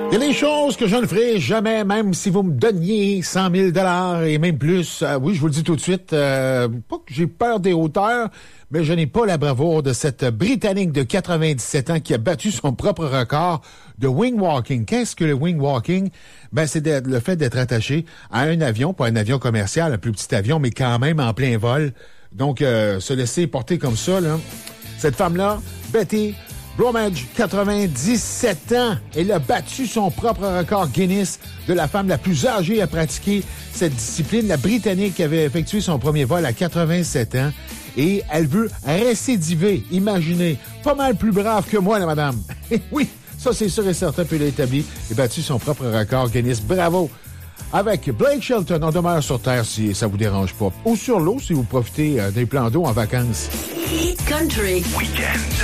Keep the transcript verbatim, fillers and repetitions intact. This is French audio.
Il y a des choses que je ne ferai jamais, même si vous me donniez cent mille dollars et même plus. Euh, oui, je vous le dis tout de suite, euh, pas que j'ai peur des hauteurs, mais je n'ai pas la bravoure de cette Britannique de quatre-vingt-dix-sept ans qui a battu son propre record de wing walking. Qu'est-ce que le wing walking? Ben, c'est de, le fait d'être attaché à un avion, pas un avion commercial, un plus petit avion, mais quand même en plein vol. Donc, euh, se laisser porter comme ça, là. Cette femme-là, Betty Bromage, quatre-vingt-dix-sept ans, elle a battu son propre record Guinness de la femme la plus âgée à pratiquer cette discipline. La Britannique avait effectué son premier vol à quatre-vingt-sept ans et elle veut récidiver. Imaginez, pas mal plus brave que moi, la madame. Oui, ça c'est sûr et certain, puis elle a établi et battu son propre record Guinness. Bravo! Avec Blake Shelton, on demeure sur Terre si ça vous dérange pas. Ou sur l'eau si vous profitez euh, des plans d'eau en vacances. Hit Country. Weekend.